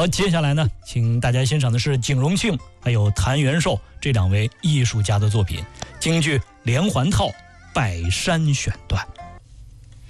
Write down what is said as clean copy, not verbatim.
好，接下来呢，请大家欣赏的是景荣庆还有谭元寿这2位艺术家的作品，京剧连环套《拜山选段》。